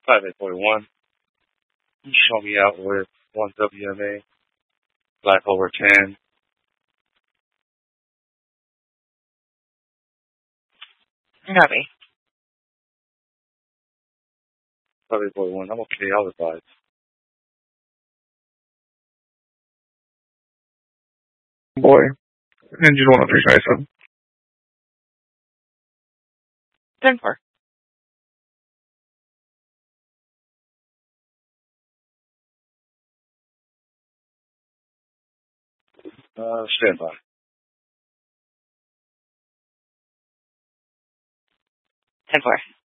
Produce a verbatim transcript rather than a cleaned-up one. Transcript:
five eight four one. Show me out with one W M A. Black over ten. Copy. five eight four one. I'm okay. I'll advise. Boy. Engine one oh three five seven. ten four. Uh, stand by. ten four.